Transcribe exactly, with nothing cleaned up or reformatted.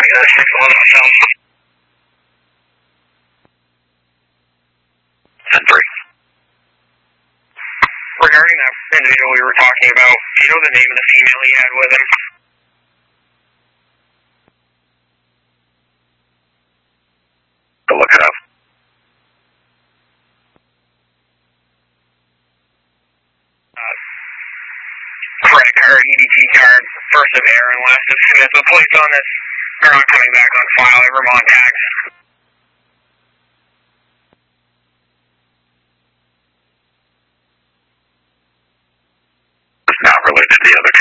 uh, six eleven myself. ten three. Regarding that individual we were talking about, do you know the name of the female he had with him? Go look it up. Uh, credit card, E B T card, first of Aaron, last of Smith. The plates on this are not coming back on file. They were on tax. It's not related to the other